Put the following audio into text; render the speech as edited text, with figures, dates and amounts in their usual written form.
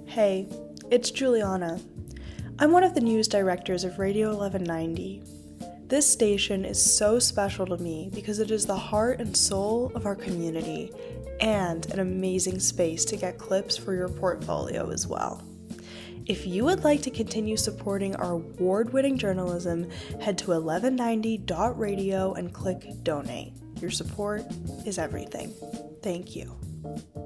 Hey, it's Juliana. I'm one of the news directors of Radio 1190. This station is so special to me because it is the heart and soul of our community and an amazing space to get clips for your portfolio as well. If you would like to continue supporting our award-winning journalism, head to 1190.radio and click donate. Your support is everything. Thank you.